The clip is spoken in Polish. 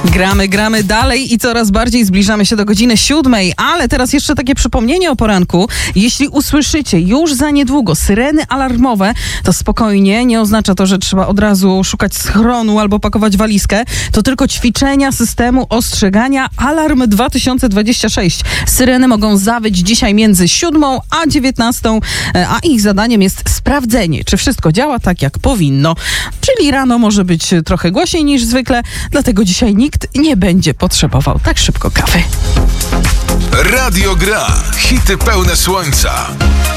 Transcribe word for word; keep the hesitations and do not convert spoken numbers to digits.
Gramy, gramy dalej i coraz bardziej zbliżamy się do godziny siódmej, ale teraz jeszcze takie przypomnienie o poranku. Jeśli usłyszycie już za niedługo syreny alarmowe, to spokojnie, nie oznacza to, że trzeba od razu szukać schronu albo pakować walizkę. To tylko ćwiczenia systemu ostrzegania Alarm dwa tysiące dwadzieścia sześć. Syreny mogą zawyć dzisiaj między siódmą a dziewiętnastą, a ich zadaniem jest sprawdzenie, czy wszystko działa tak, jak powinno. Czyli rano może być trochę głośniej niż zwykle, dlatego dzisiaj nikt nie będzie potrzebował tak szybko kawy. Radio Gra. Hity pełne słońca.